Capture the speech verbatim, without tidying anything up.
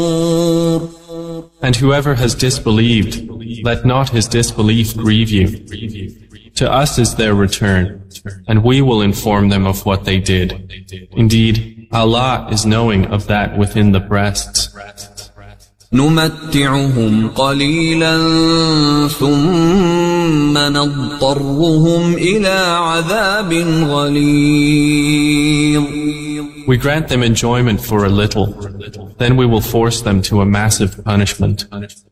And whoever has disbelieved, let not his disbelief grieve you. To us is their return, and we will inform them of what they did. Indeed, Allah is knowing of that within the breasts. نمتعهم قليلا ثم نضطرهم إلى عذاب غليظ. We grant them enjoyment for a little, then we will force them to a massive punishment.